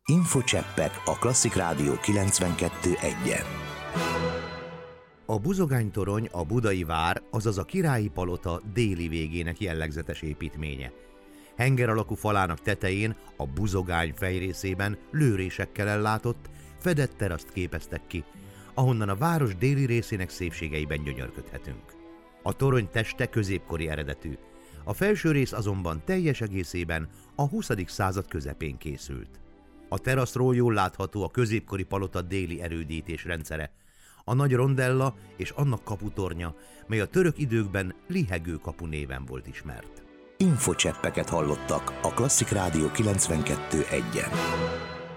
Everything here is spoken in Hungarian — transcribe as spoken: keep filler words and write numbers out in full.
Infocseppek a Klasszik Rádió kilencvenkettő egyen. A Buzogánytorony a budai vár, azaz a Királyi Palota déli végének jellegzetes építménye. Henger alakú falának tetején, a buzogány fejrészében lőrésekkel ellátott, fedett teraszt képeztek ki, ahonnan a város déli részének szépségeiben gyönyörködhetünk. A torony teste középkori eredetű, a felső rész azonban teljes egészében a huszadik század közepén készült. A teraszról jól látható a középkori palota déli erődítés rendszere, a nagy rondella és annak kaputornya, mely a török időkben Lihegő kapu néven volt ismert. Infocseppeket hallottak a Klasszik Rádió kilencvenkettő egyen.